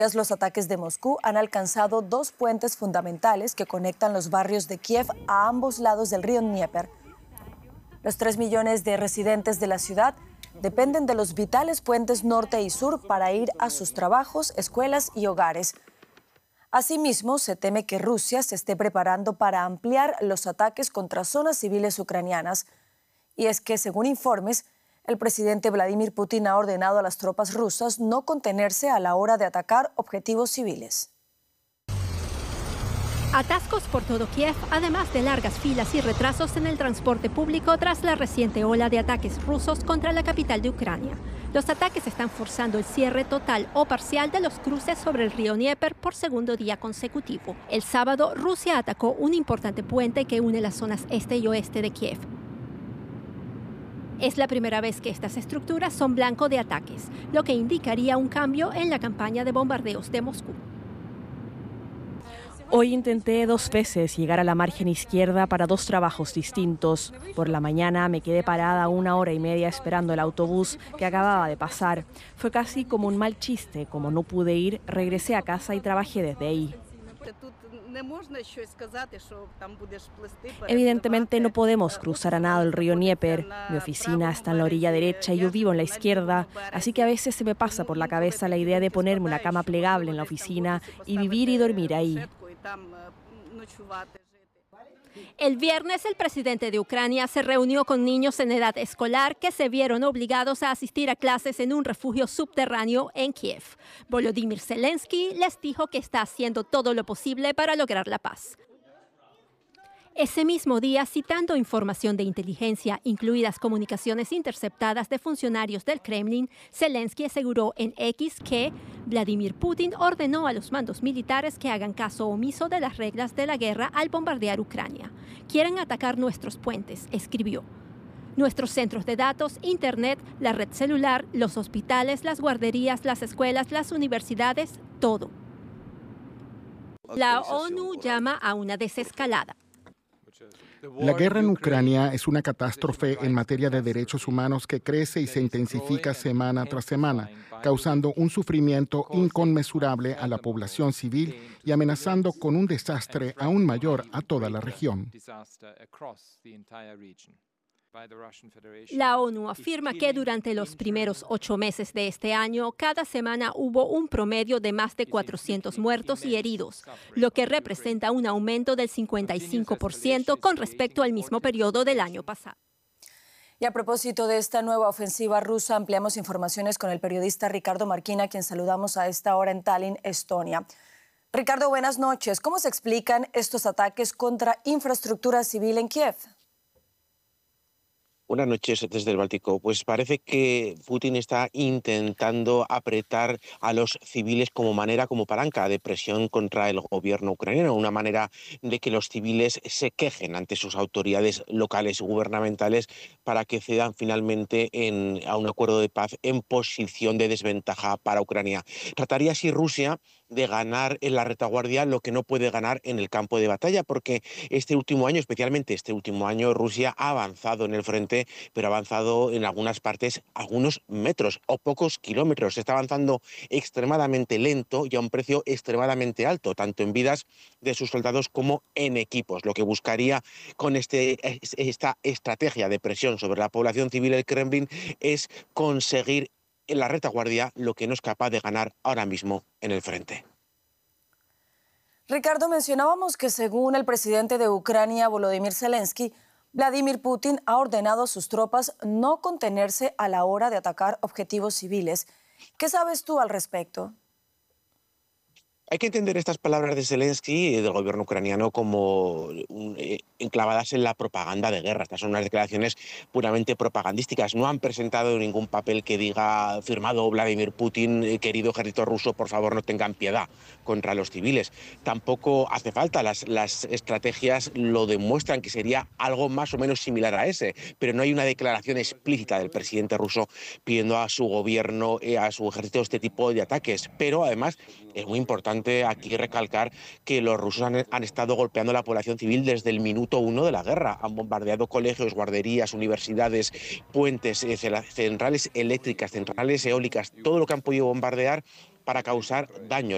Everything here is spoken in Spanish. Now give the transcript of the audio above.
Los ataques de Moscú han alcanzado dos puentes fundamentales que conectan los barrios de Kiev a ambos lados del río Dnieper. Los 3 millones de residentes de la ciudad dependen de los vitales puentes norte y sur para ir a sus trabajos, escuelas y hogares. Asimismo, se teme que Rusia se esté preparando para ampliar los ataques contra zonas civiles ucranianas. Y es que, según informes, el presidente Vladimir Putin ha ordenado a las tropas rusas no contenerse a la hora de atacar objetivos civiles. Atascos por todo Kiev, además de largas filas y retrasos en el transporte público tras la reciente ola de ataques rusos contra la capital de Ucrania. Los ataques están forzando el cierre total o parcial de los cruces sobre el río Dnieper por segundo día consecutivo. El sábado, Rusia atacó un importante puente que une las zonas este y oeste de Kiev. Es la primera vez que estas estructuras son blanco de ataques, lo que indicaría un cambio en la campaña de bombardeos de Moscú. Hoy intenté 2 veces llegar a la margen izquierda para 2 trabajos distintos. Por la mañana me quedé parada 1 hora y media esperando el autobús que acababa de pasar. Fue casi como un mal chiste. Como no pude ir, regresé a casa y trabajé desde ahí. Evidentemente no podemos cruzar a nado el río Dnieper. Mi oficina está en la orilla derecha y yo vivo en la izquierda, así que a veces se me pasa por la cabeza la idea de ponerme una cama plegable en la oficina y vivir y dormir ahí. El viernes, el presidente de Ucrania se reunió con niños en edad escolar que se vieron obligados a asistir a clases en un refugio subterráneo en Kiev. Volodymyr Zelensky les dijo que está haciendo todo lo posible para lograr la paz. Ese mismo día, citando información de inteligencia, incluidas comunicaciones interceptadas de funcionarios del Kremlin, Zelensky aseguró en X que Vladimir Putin ordenó a los mandos militares que hagan caso omiso de las reglas de la guerra al bombardear Ucrania. Quieren atacar nuestros puentes, escribió. Nuestros centros de datos, internet, la red celular, los hospitales, las guarderías, las escuelas, las universidades, todo. La ONU llama a una desescalada. La guerra en Ucrania es una catástrofe en materia de derechos humanos que crece y se intensifica semana tras semana, causando un sufrimiento inconmensurable a la población civil y amenazando con un desastre aún mayor a toda la región. La ONU afirma que durante los primeros 8 meses de este año, cada semana hubo un promedio de más de 400 muertos y heridos, lo que representa un aumento del 55% con respecto al mismo periodo del año pasado. Y a propósito de esta nueva ofensiva rusa, ampliamos informaciones con el periodista Ricardo Marquina, a quien saludamos a esta hora en Tallinn, Estonia. Ricardo, buenas noches. ¿Cómo se explican estos ataques contra infraestructura civil en Kiev? Buenas noches desde el Báltico. Pues parece que Putin está intentando apretar a los civiles como palanca de presión contra el gobierno ucraniano, una manera de que los civiles se quejen ante sus autoridades locales y gubernamentales para que cedan finalmente a un acuerdo de paz en posición de desventaja para Ucrania. Trataría así Rusia de ganar en la retaguardia lo que no puede ganar en el campo de batalla, porque este último año, especialmente este último año, Rusia ha avanzado en el frente, pero ha avanzado en algunas partes algunos metros o pocos kilómetros. Se está avanzando extremadamente lento y a un precio extremadamente alto, tanto en vidas de sus soldados como en equipos. Lo que buscaría con esta estrategia de presión sobre la población civil del Kremlin es conseguir en la retaguardia lo que no es capaz de ganar ahora mismo en el frente. Ricardo, mencionábamos que según el presidente de Ucrania, Volodymyr Zelensky, Vladimir Putin ha ordenado a sus tropas no contenerse a la hora de atacar objetivos civiles. ¿Qué sabes tú al respecto? Hay que entender estas palabras de Zelensky y del gobierno ucraniano como enclavadas en la propaganda de guerra. Estas son unas declaraciones puramente propagandísticas. No han presentado ningún papel que diga firmado Vladimir Putin, querido ejército ruso, por favor no tengan piedad contra los civiles. Tampoco hace falta. Las estrategias lo demuestran que sería algo más o menos similar a ese, pero no hay una declaración explícita del presidente ruso pidiendo a su gobierno, a su ejército este tipo de ataques. Pero además es muy importante aquí recalcar que los rusos han estado golpeando a la población civil desde el minuto 1 de la guerra. Han bombardeado colegios, guarderías, universidades, puentes, centrales eléctricas, centrales eólicas, todo lo que han podido bombardear para causar daño.